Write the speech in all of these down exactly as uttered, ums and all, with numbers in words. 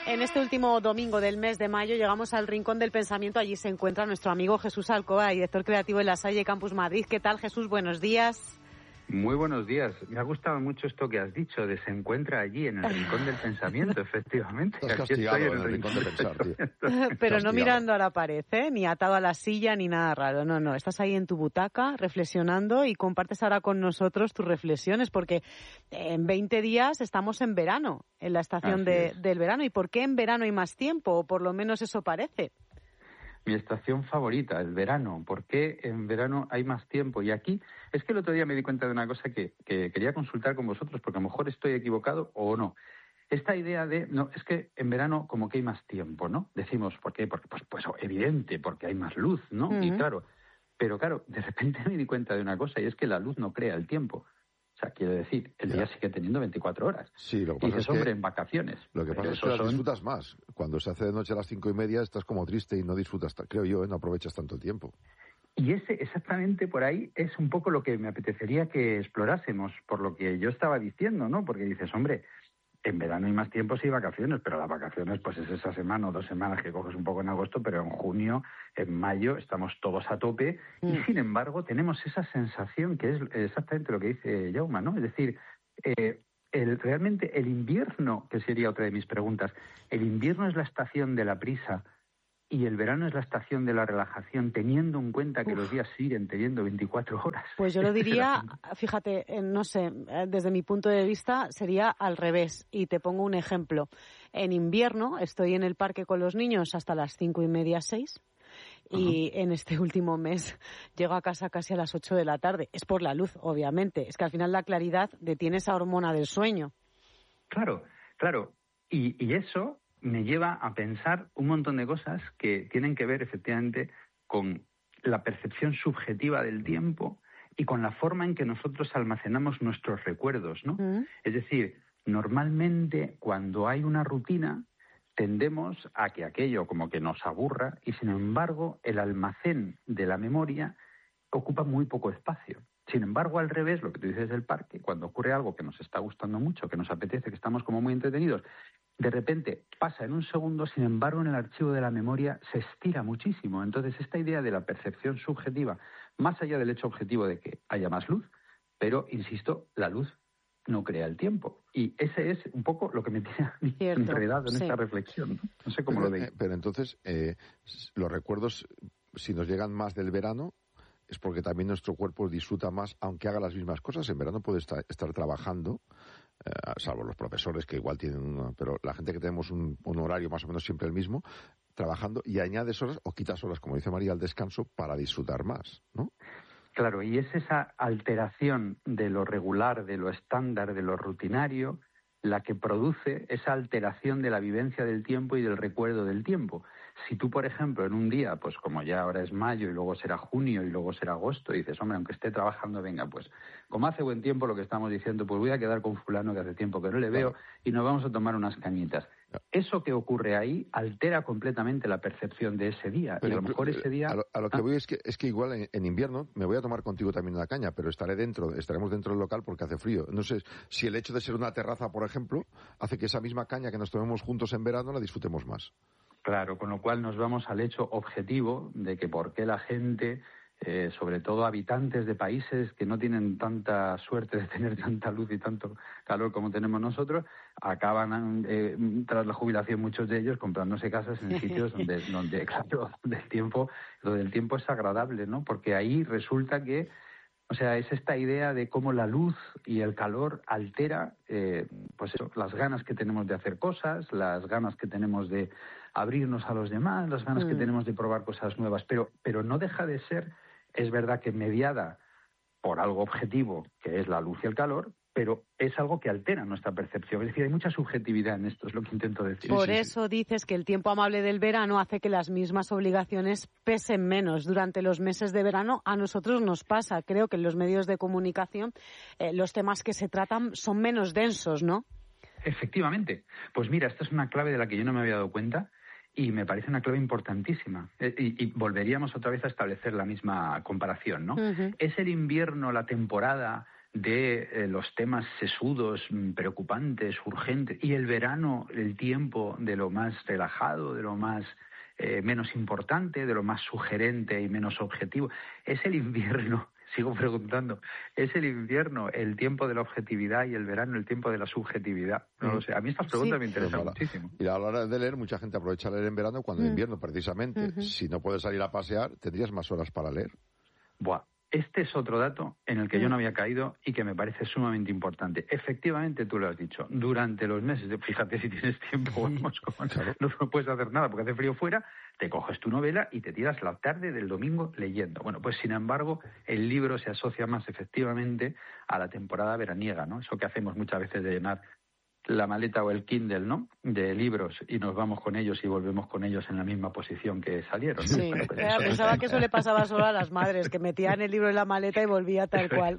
En este último domingo del mes de mayo llegamos al Rincón del Pensamiento. Allí se encuentra nuestro amigo Jesús Alcoba, director creativo de La Salle Campus Madrid. ¿Qué tal, Jesús? Buenos días. Muy buenos días. Me ha gustado mucho esto que has dicho, de se encuentra allí en el Rincón del Pensamiento, efectivamente. Estás castigado en el Rincón del Pensar, tío. Pero castigado. No mirando a la pared, ¿eh? Ni atado a la silla, ni nada raro. No, no. Estás ahí en tu butaca, reflexionando, y compartes ahora con nosotros tus reflexiones, porque en veinte días estamos en verano, en la estación de, del verano. ¿Y por qué en verano hay más tiempo? O por lo menos eso parece. Mi estación favorita, el verano. ¿Por qué en verano hay más tiempo? Y aquí, es que el otro día me di cuenta de una cosa que, que quería consultar con vosotros, porque a lo mejor estoy equivocado o no. Esta idea de, no, es que en verano como que hay más tiempo, ¿no? Decimos, ¿por qué? Porque, pues, pues evidente, porque hay más luz, ¿no? Uh-huh. Y claro, pero claro, de repente me di cuenta de una cosa, y es que la luz no crea el tiempo. O sea, quiero decir, el día sigue teniendo veinticuatro horas. Sí, lo que y pasa dices, es que, hombre, en vacaciones. Lo que pasa es que las son... disfrutas más. Cuando se hace de noche a las cinco y media estás como triste y no disfrutas, creo yo, ¿eh? No aprovechas tanto el tiempo. Y ese, exactamente por ahí, es un poco lo que me apetecería que explorásemos, por lo que yo estaba diciendo, ¿no? Porque dices, hombre, en verano hay más tiempo si hay vacaciones, pero las vacaciones pues es esa semana o dos semanas que coges un poco en agosto, pero en junio, en mayo estamos todos a tope mm. y sin embargo tenemos esa sensación que es exactamente lo que dice Jaume, ¿no? Es decir, eh, el, realmente el invierno, que sería otra de mis preguntas, el invierno es la estación de la prisa y el verano es la estación de la relajación, teniendo en cuenta que Uf. los días siguen teniendo veinticuatro horas. Pues yo lo diría, fíjate, no sé, desde mi punto de vista sería al revés. Y te pongo un ejemplo. En invierno estoy en el parque con los niños hasta las cinco y media, seis. Y uh-huh. en este último mes llego a casa casi a las ocho de la tarde. Es por la luz, obviamente. Es que al final la claridad detiene esa hormona del sueño. Claro, claro. Y, y eso me lleva a pensar un montón de cosas que tienen que ver efectivamente con la percepción subjetiva del tiempo y con la forma en que nosotros almacenamos nuestros recuerdos, ¿no? Uh-huh. Es decir, normalmente cuando hay una rutina tendemos a que aquello como que nos aburra y sin embargo el almacén de la memoria ocupa muy poco espacio. Sin embargo, al revés, lo que tú dices del parque, cuando ocurre algo que nos está gustando mucho, que nos apetece, que estamos como muy entretenidos, de repente pasa en un segundo, sin embargo, en el archivo de la memoria se estira muchísimo. Entonces, esta idea de la percepción subjetiva, más allá del hecho objetivo de que haya más luz, pero, insisto, la luz no crea el tiempo. Y ese es un poco lo que me tiene enredado en sí. esta reflexión. No, no sé cómo pero, lo veis. Eh, pero entonces, eh, los recuerdos, si nos llegan más del verano, es porque también nuestro cuerpo disfruta más, aunque haga las mismas cosas. En verano puede estar, estar trabajando, eh, salvo los profesores que igual tienen una, pero la gente que tenemos un, un horario más o menos siempre el mismo, trabajando, y añades horas o quitas horas, como dice María, al descanso para disfrutar más, ¿no? Claro, y es esa alteración de lo regular, de lo estándar, de lo rutinario, la que produce esa alteración de la vivencia del tiempo y del recuerdo del tiempo. Si tú, por ejemplo, en un día, pues como ya ahora es mayo y luego será junio y luego será agosto, y dices, hombre, aunque esté trabajando, venga, pues como hace buen tiempo, lo que estamos diciendo, pues voy a quedar con fulano que hace tiempo que no le veo y nos vamos a tomar unas cañitas. Eso que ocurre ahí altera completamente la percepción de ese día. Pero, y a lo mejor ese día... A lo, a lo que ah. voy es que, es que igual en, en invierno me voy a tomar contigo también una caña, pero estaré dentro, estaremos dentro del local porque hace frío. No sé si el hecho de ser una terraza, por ejemplo, hace que esa misma caña que nos tomemos juntos en verano la disfrutemos más. Claro, con lo cual nos vamos al hecho objetivo de que por qué la gente... Eh, sobre todo habitantes de países que no tienen tanta suerte de tener tanta luz y tanto calor como tenemos nosotros, acaban eh, tras la jubilación muchos de ellos comprándose casas en sitios donde, donde claro, donde el tiempo, donde el tiempo es agradable, ¿no? Porque ahí resulta que, o sea, es esta idea de cómo la luz y el calor altera, eh, pues eso, las ganas que tenemos de hacer cosas, las ganas que tenemos de abrirnos a los demás, las ganas mm. que tenemos de probar cosas nuevas, pero, pero no deja de ser... Es verdad que mediada por algo objetivo, que es la luz y el calor, pero es algo que altera nuestra percepción. Es decir, hay mucha subjetividad en esto, es lo que intento decir. Por sí, sí, eso sí. dices que el tiempo amable del verano hace que las mismas obligaciones pesen menos. Durante los meses de verano a nosotros nos pasa. Creo que en los medios de comunicación eh, los temas que se tratan son menos densos, ¿no? Efectivamente. Pues mira, esta es una clave de la que yo no me había dado cuenta. Y me parece una clave importantísima. Y, y volveríamos otra vez a establecer la misma comparación, ¿no? Uh-huh. ¿Es el invierno la temporada de eh, los temas sesudos, preocupantes, urgentes, y el verano, el tiempo de lo más relajado, de lo más eh, menos importante, de lo más sugerente y menos objetivo. Es el invierno, sigo preguntando, es el invierno el tiempo de la objetividad y el verano el tiempo de la subjetividad. No mm. lo sé. A mí estas preguntas sí. me interesan pues muchísimo. Y a la hora de leer, mucha gente aprovecha leer en verano cuando mm. en invierno, precisamente. Uh-huh. Si no puedes salir a pasear, tendrías más horas para leer. Buah. Este es otro dato en el que yo no había caído y que me parece sumamente importante. Efectivamente, tú lo has dicho, durante los meses, de, fíjate si tienes tiempo, vamos, como claro. no, no puedes hacer nada porque hace frío fuera, te coges tu novela y te tiras la tarde del domingo leyendo. Bueno, pues sin embargo, el libro se asocia más efectivamente a la temporada veraniega, ¿no? Eso que hacemos muchas veces de llenar la maleta o el Kindle, ¿no?, de libros y nos vamos con ellos y volvemos con ellos en la misma posición que salieron. Sí, bueno, pues eso... pensaba que eso le pasaba solo a las madres, que metían el libro en la maleta y volvía tal cual.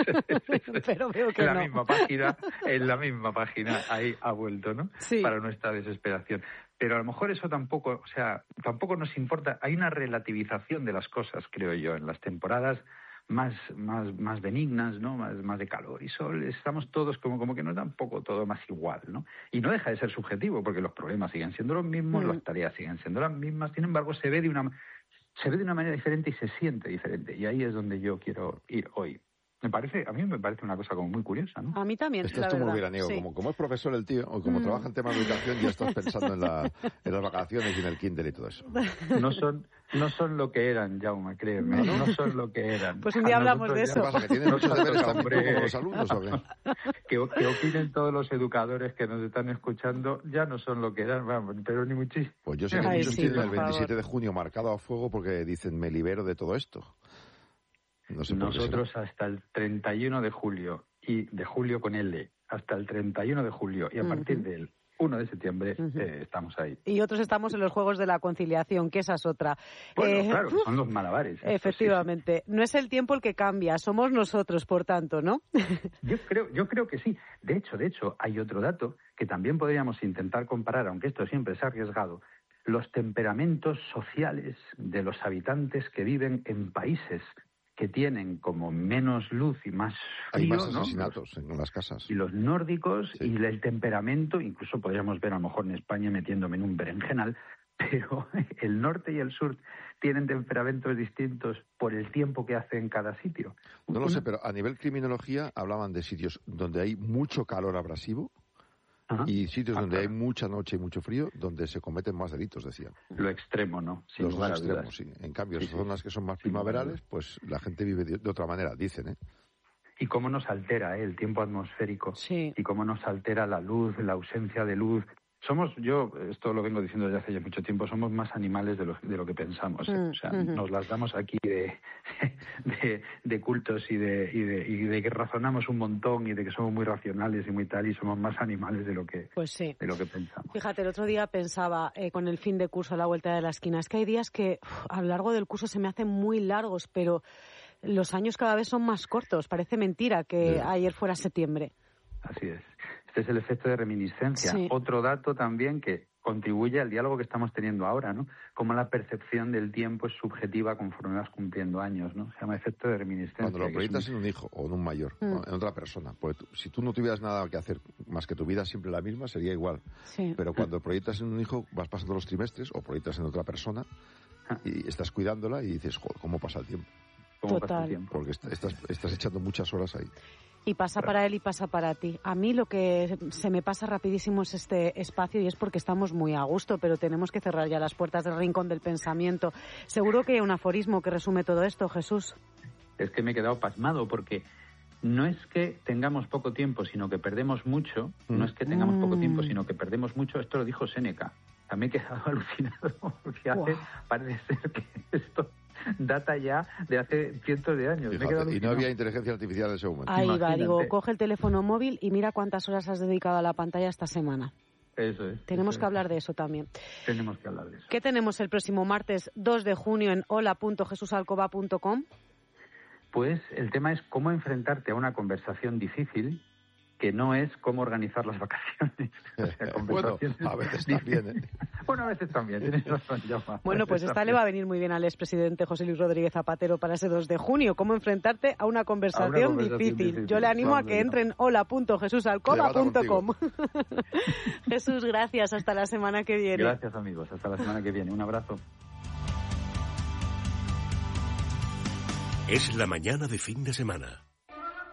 Pero veo que en la no. misma página, en la misma página, ahí ha vuelto, ¿no? Sí. Para nuestra desesperación. Pero a lo mejor eso tampoco, o sea, tampoco nos importa. Hay una relativización de las cosas, creo yo, en las temporadas más más más benignas, ¿no? Más, más de calor y sol, estamos todos como como que nos da un poco todo más igual, ¿no? Y no deja de ser subjetivo, porque los problemas siguen siendo los mismos, mm. las tareas siguen siendo las mismas, sin embargo se ve de una se ve de una manera diferente y se siente diferente, y ahí es donde yo quiero ir hoy. Me parece, a mí me parece una cosa como muy curiosa, ¿no? A mí también, Esto la es como verdad. veraniego, Sí. como, como es profesor el tío, o como mm. trabaja en temas de educación, ya estás pensando en, la, en las vacaciones y en el Kindle y todo eso. No son no son lo que eran, Jaume, créeme, no, no son lo que eran. Pues un día hablamos de eso. ¿Qué pasa, que tienen muchos deberes también como los alumnos, o qué? Que, que opinen todos los educadores que nos están escuchando, ya no son lo que eran, vamos, pero ni muchísimo. Pues yo sé que muchos sí, tienen el veintisiete de junio marcado a fuego porque dicen, me libero de todo esto. No sé Nosotros hasta el treinta y uno de julio, y de julio con L, hasta el treinta y uno de julio, y a uh-huh. partir del uno de septiembre uh-huh. eh, estamos ahí. Y otros estamos en los Juegos de la Conciliación, que esa es otra. Bueno, eh, claro, son los malabares. Efectivamente. Sí, sí. No es el tiempo el que cambia, somos nosotros, por tanto, ¿no? Yo creo, yo creo que sí. De hecho, de hecho, hay otro dato que también podríamos intentar comparar, aunque esto siempre es arriesgado, los temperamentos sociales de los habitantes que viven en países que tienen como menos luz y más frío, hay más asesinatos, ¿no? en las casas. Y los nórdicos, sí. Y el temperamento, incluso podríamos ver a lo mejor en España metiéndome en un berenjenal, pero el norte y el sur tienen temperamentos distintos por el tiempo que hace en cada sitio. No lo sé, pero a nivel criminología hablaban de sitios donde hay mucho calor abrasivo. Ajá. Y sitios ah, donde claro. hay mucha noche y mucho frío, donde se cometen más delitos, decían. Lo extremo, ¿no? Sin Los dos extremos, sí. En cambio, sí, zonas sí. que son más primaverales, pues la gente vive de, de otra manera, dicen, ¿eh? Y cómo nos altera ¿eh? el tiempo atmosférico. Sí. Y cómo nos altera la luz, la ausencia de luz. Somos, yo esto lo vengo diciendo desde hace ya mucho tiempo, somos más animales de lo, de lo que pensamos. ¿eh? Mm, o sea, mm-hmm. nos las damos aquí de, de, de cultos y de, y, de, y de que razonamos un montón y de que somos muy racionales y muy tal, y somos más animales de lo que, pues sí. de lo que pensamos. Fíjate, el otro día pensaba eh, con el fin de curso a la vuelta de la esquina, es que hay días que uf, a lo largo del curso se me hacen muy largos, pero los años cada vez son más cortos. Parece mentira que sí. ayer fuera septiembre. Así es. Este es el efecto de reminiscencia. Sí. Otro dato también que contribuye al diálogo que estamos teniendo ahora, ¿no? Como la percepción del tiempo es subjetiva conforme vas cumpliendo años, ¿no? Se llama efecto de reminiscencia. Cuando lo proyectas un... en un hijo o en un mayor, mm. ¿no? En otra persona. Porque tú, si tú no tuvieras nada que hacer más que tu vida siempre la misma, sería igual. Sí. Pero cuando proyectas en un hijo, vas pasando los trimestres o proyectas en otra persona y estás cuidándola y dices, joder, ¿cómo pasa el tiempo? ¿Cómo pasa el tiempo? Porque estás, estás echando muchas horas ahí. Y pasa para él y pasa para ti. A mí lo que se me pasa rapidísimo es este espacio y es porque estamos muy a gusto, pero tenemos que cerrar ya las puertas del rincón del pensamiento. Seguro que hay un aforismo que resume todo esto, Jesús. Es que me he quedado pasmado porque no es que tengamos poco tiempo, sino que perdemos mucho. Mm. No es que tengamos mm. poco tiempo, sino que perdemos mucho. Esto lo dijo Séneca. También me he quedado alucinado porque hace, wow. parece ser que esto data ya de hace cientos de años. Fíjate, y no había inteligencia artificial en ese momento. Ahí Imagínate. va, digo, coge el teléfono móvil y mira cuántas horas has dedicado a la pantalla esta semana. Eso es. Tenemos eso que es. hablar de eso también. Tenemos que hablar de eso. ¿Qué tenemos el próximo martes dos de junio en hola punto jesús alcoba punto com? Pues el tema es cómo enfrentarte a una conversación difícil que no es cómo organizar las vacaciones. O sea, bueno, a veces también, ¿eh? Bueno, a veces también, tienes razón, Jaume. Bueno, pues esta le va a venir muy bien al expresidente José Luis Rodríguez Zapatero para ese dos de junio. ¿Cómo enfrentarte a una conversación, a una conversación difícil? difícil? Yo le animo no, a que no. entre en hola punto jesús alcoba punto com. Jesús, gracias. Hasta la semana que viene. Gracias, amigos. Hasta la semana que viene. Un abrazo. Es la mañana de fin de semana.